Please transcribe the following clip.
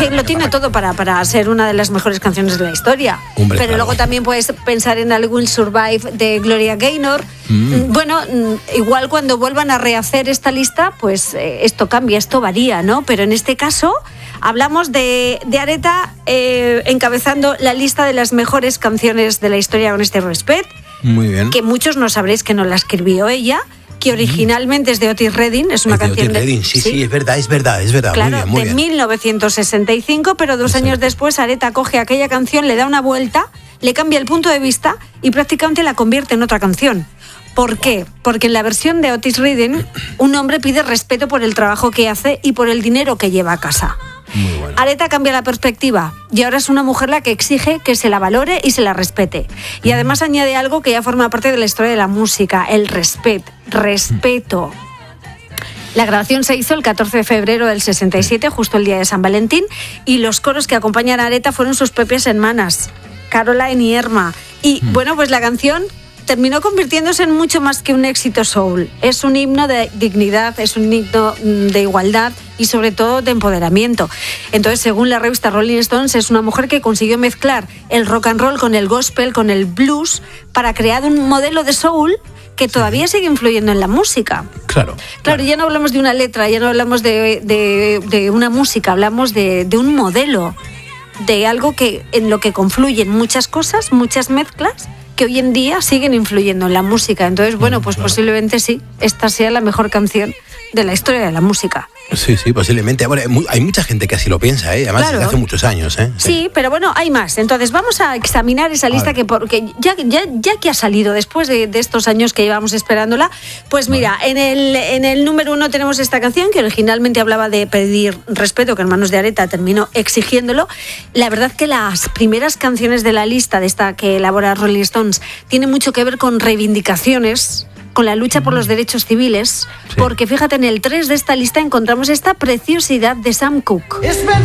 que lo tiene todo para ser una de las mejores canciones de la historia. Hombre, pero claro. luego también puedes pensar en I Will Survive de Gloria Gaynor. Bueno, igual cuando vuelvan a rehacer esta lista, pues esto cambia, esto varía, ¿no? Pero en este caso hablamos de Aretha encabezando la lista de las mejores canciones de la historia con este Respect. Muy bien. Que muchos no sabréis que no la escribió ella, que originalmente es de Otis Redding, es una canción Otis Redding, sí, es verdad. Claro, muy bien. de 1965, pero 2 años después Aretha coge aquella canción, le da una vuelta, le cambia el punto de vista y prácticamente la convierte en otra canción. ¿Por qué? Porque en la versión de Otis Redding, un hombre pide respeto por el trabajo que hace y por el dinero que lleva a casa. Muy bueno. Aretha cambia la perspectiva y ahora es una mujer la que exige que se la valore y se la respete. Y además añade algo que ya forma parte de la historia de la música, el respeto. La grabación se hizo el 14 de febrero del 67, justo el día de San Valentín, y los coros que acompañan a Aretha fueron sus propias hermanas, Caroline y Irma. Y bueno, pues la canción terminó convirtiéndose en mucho más que un éxito soul. Es un himno de dignidad, es un himno de igualdad y sobre todo de empoderamiento. Entonces, según la revista Rolling Stones, es una mujer que consiguió mezclar el rock and roll con el gospel, con el blues, para crear un modelo de soul que todavía sigue influyendo en la música. Claro, ya no hablamos de una letra, ya no hablamos de una música, hablamos de un modelo, de algo que en lo que confluyen muchas cosas, muchas mezclas, que hoy en día siguen influyendo en la música. Entonces, bueno, pues posiblemente sí, esta sea la mejor canción de la historia de la música. Sí, posiblemente. Bueno, hay mucha gente que así lo piensa, además Claro. desde hace muchos años. Sí, pero bueno, hay más. Entonces vamos a examinar esa lista porque ya que ha salido después de estos años que llevamos esperándola, pues mira, en el número 1 tenemos esta canción que originalmente hablaba de pedir respeto, que en manos de Aretha terminó exigiéndolo. La verdad que las primeras canciones de la lista de esta que elabora Rolling Stones tienen mucho que ver con reivindicaciones, con la lucha por los derechos civiles, porque fíjate, en el 3 de esta lista encontramos esta preciosidad de Sam Cooke.